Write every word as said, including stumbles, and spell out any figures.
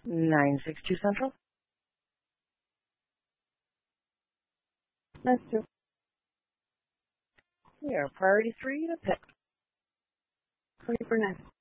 nine six two Central. That's two. We are priority three to pick. Twenty for next.